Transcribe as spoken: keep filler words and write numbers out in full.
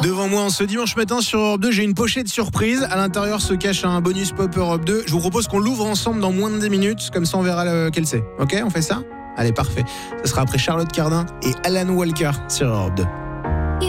Devant moi, en ce dimanche matin sur Europe deux, j'ai une pochette surprise. À l'intérieur se cache un bonus pop Europe deux. Je vous propose qu'on l'ouvre ensemble dans moins de dix minutes. Comme ça, on verra lequel c'est. Ok, on fait ça ? Allez, parfait. Ce sera après Charlotte Cardin et Alan Walker sur Europe deux.